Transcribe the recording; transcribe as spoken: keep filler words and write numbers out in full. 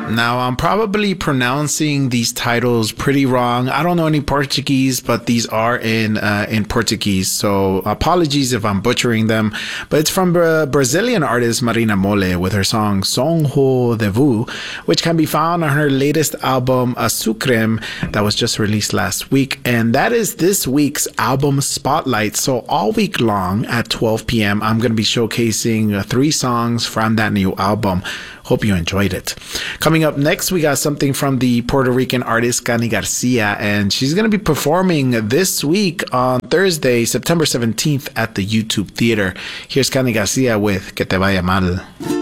Now, I'm probably pronouncing these titles pretty wrong. I don't know any Portuguese, but these are in uh, in Portuguese, so apologies if I'm butchering them. But it's from Bra- Brazilian artist Marina Mole with her song Sonho de Vu, which can be found on her latest album Açucrem that was just released last week. And that is this week's album spotlight. So all week long at twelve p.m., I'm going to be showcasing uh, three songs from that new album. Hope you enjoyed it. Coming up next, we got something from the Puerto Rican artist Cani Garcia, and she's going to be performing this week on Thursday, September seventeenth at the YouTube Theater. Here's Cani Garcia with Que Te Vaya Mal.